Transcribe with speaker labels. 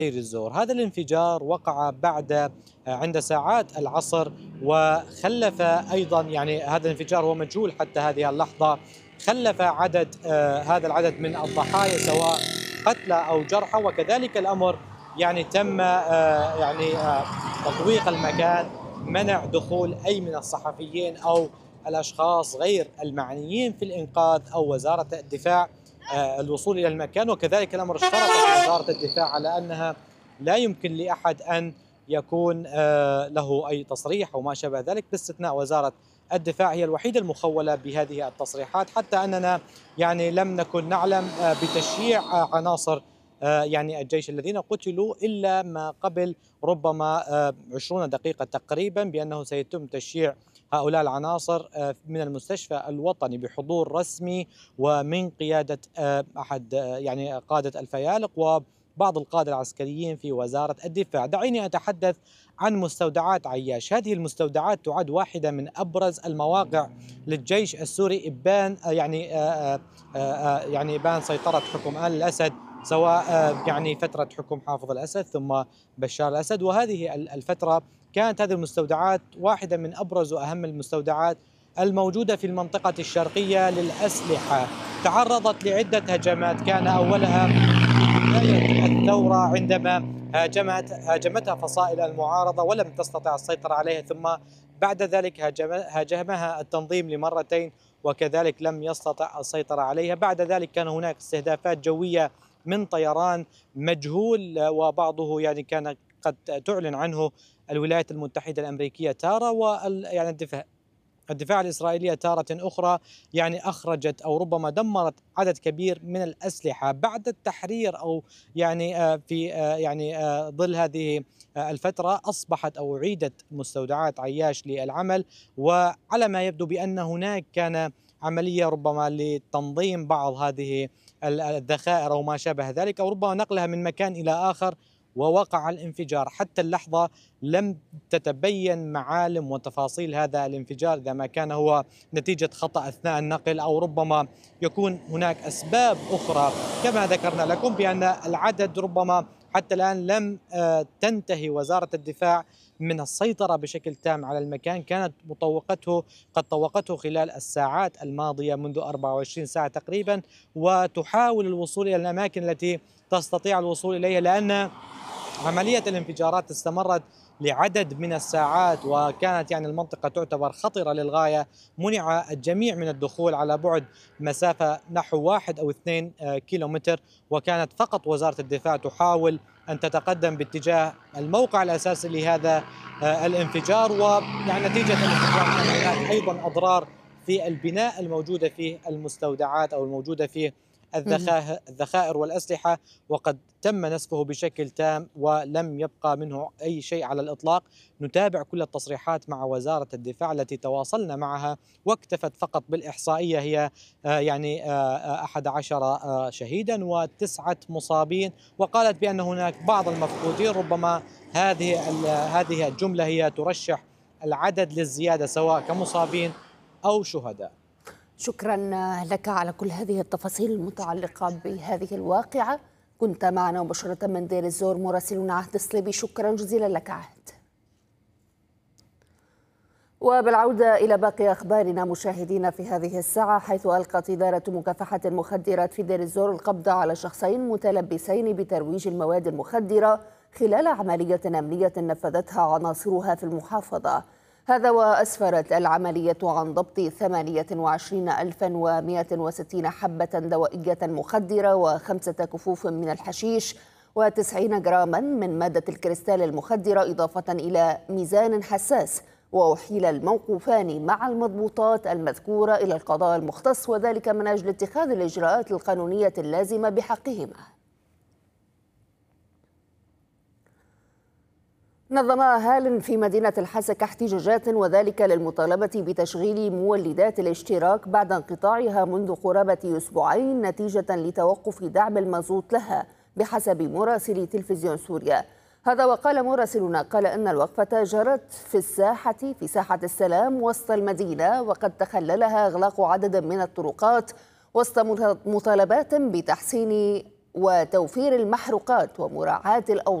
Speaker 1: دير الزور. هذا الانفجار وقع بعد عند ساعات العصر، وخلف أيضا هذا الانفجار هو مجهول حتى هذه اللحظة. خلف هذا العدد من الضحايا سواء قتلى أو جرحى، وكذلك الأمر تم تطويق المكان، منع دخول أي من الصحفيين أو الأشخاص غير المعنيين في الإنقاذ أو وزارة الدفاع الوصول إلى المكان. وكذلك الأمر اشترطت وزارة الدفاع على أنها لا يمكن لأحد أن يكون له أي تصريح أو ما شابه ذلك، باستثناء وزارة الدفاع هي الوحيدة المخولة بهذه التصريحات، حتى أننا لم نكن نعلم بتشييع عناصر الجيش الذين قتلوا إلا ما قبل ربما 20 دقيقة تقريبا، بأنه سيتم تشييع هؤلاء العناصر من المستشفى الوطني بحضور رسمي ومن قيادة أحد قادة الفيالق وبعض القادة العسكريين في وزارة الدفاع. دعيني أتحدث عن مستودعات عياش. هذه المستودعات تعد واحدة من أبرز المواقع للجيش السوري إبان إبان سيطرة حكم آل الأسد، سواء فترة حكم حافظ الأسد ثم بشار الأسد. وهذه الفترة كانت هذه المستودعات واحدة من أبرز وأهم المستودعات الموجودة في المنطقة الشرقية للأسلحة. تعرضت لعدة هجمات، كان أولها بداية الثورة عندما هاجمتها فصائل المعارضة ولم تستطع السيطرة عليها، ثم بعد ذلك هاجمها التنظيم لمرتين وكذلك لم يستطع السيطرة عليها. بعد ذلك كان هناك استهدافات جوية من طيران مجهول، وبعضه كان قد تعلن عنه الولايات المتحدة الأمريكية تارة، الدفاع الإسرائيلية تارة أخرى أخرجت أو ربما دمرت عدد كبير من الأسلحة. بعد التحرير أو في ظل هذه الفترة أصبحت أو أعيدت مستودعات عياش للعمل، وعلى ما يبدو بأن هناك كان عملية ربما لتنظيم بعض هذه الذخائر أو ما شابه ذلك، أو ربما نقلها من مكان إلى آخر، ووقع الانفجار. حتى اللحظة لم تتبين معالم وتفاصيل هذا الانفجار، إذا ما كان هو نتيجة خطأ أثناء النقل أو ربما يكون هناك أسباب أخرى. كما ذكرنا لكم بأن العدد ربما حتى الآن لم تنتهي وزارة الدفاع من السيطرة بشكل تام على المكان. كانت قد طوقته خلال الساعات الماضية منذ 24 ساعة تقريبا، وتحاول الوصول إلى الأماكن التي تستطيع الوصول إليها، لأن عملية الانفجارات استمرت لعدد من الساعات، وكانت المنطقة تعتبر خطرة للغاية. منع الجميع من الدخول على بعد مسافة نحو 1 أو 2 كيلومتر، وكانت فقط وزارة الدفاع تحاول أن تتقدم باتجاه الموقع الأساسي لهذا الانفجار. ونتيجة الانفجار كان هناك أيضا أضرار في البناء الموجودة في المستودعات أو الموجودة في الذخائر والأسلحة، وقد تم نسفه بشكل تام ولم يبقى منه أي شيء على الإطلاق. نتابع كل التصريحات مع وزارة الدفاع التي تواصلنا معها، واكتفت فقط بالإحصائية هي 11 شهيدا و9 مصابين، وقالت بأن هناك بعض المفقودين. ربما هذه الجملة هي ترشح العدد للزيادة سواء كمصابين أو شهداء.
Speaker 2: شكرا لك على كل هذه التفاصيل المتعلقة بهذه الواقعة. كنت معنا مباشرة من دير الزور مراسلنا عهد الصليبي. شكرا جزيلا لك عهد. وبالعودة إلى باقي أخبارنا مشاهدينا في هذه الساعة، حيث ألقت إدارة مكافحة المخدرات في دير الزور القبض على شخصين متلبسين بترويج المواد المخدرة خلال عملية أمنية نفذتها عناصرها في المحافظة. هذا وأسفرت العملية عن ضبط 28,160 حبة دوائية مخدرة و5 كفوف من الحشيش و90 جراما من مادة الكريستال المخدرة، إضافة إلى ميزان حساس. وأحيل الموقوفان مع المضبوطات المذكورة إلى القضاء المختص، وذلك من أجل اتخاذ الإجراءات القانونية اللازمة بحقهما. نظم أهال في مدينة الحسكة احتجاجات، وذلك للمطالبة بتشغيل مولدات الاشتراك بعد انقطاعها منذ قرابة أسبوعين نتيجة لتوقف دعم المازوت لها، بحسب مراسلي تلفزيون سوريا. هذا وقال مراسلنا أن الوقفة جرت في ساحة السلام وسط المدينة، وقد تخللها إغلاق عدد من الطرقات وسط مطالبات بتحسين وتوفير المحروقات ومراعاة الأوضاع